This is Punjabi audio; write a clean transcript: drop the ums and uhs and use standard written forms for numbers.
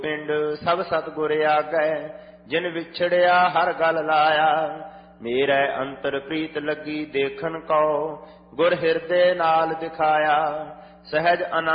ਪਿੰਡ ਸਭ ਸਤਿਗੁਰ ਆਗੈ, ਜਿਨ ਵਿਛੜਿਆ ਹਰ ਗਲ ਲਾਇਆ। ਮੇਰੇ ਅੰਤਰ ਪ੍ਰੀਤ ਲੱਗੀ ਦੇਖਣ ਕੋ, ਗੁਰ ਹਿਰਦੇ ਨਾਲ ਦਿਖਾਇਆ। ਸਹਿਜ